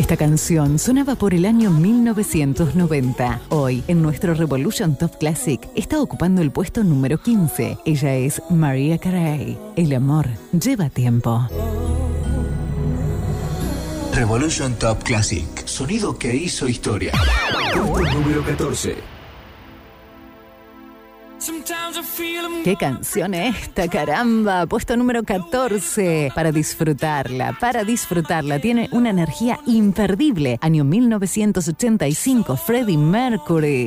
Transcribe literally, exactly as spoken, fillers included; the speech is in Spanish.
Esta canción sonaba por el año mil novecientos noventa. Hoy, en nuestro Revolution Top Classic, está ocupando el puesto número quince. Ella es Mariah Carey. El amor lleva tiempo. Revolution Top Classic. Sonido que hizo historia. Puesto número catorce. ¿Qué canción esta, caramba? Puesto número catorce. Para disfrutarla, para disfrutarla. Tiene una energía imperdible. Año mil novecientos ochenta y cinco, Freddie Mercury.